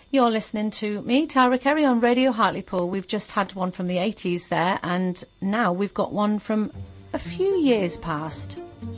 You're listening to me, Tara Kerry, on Radio Hartlepool. We've just had one from the 80s there, and now we've got one from a few years past.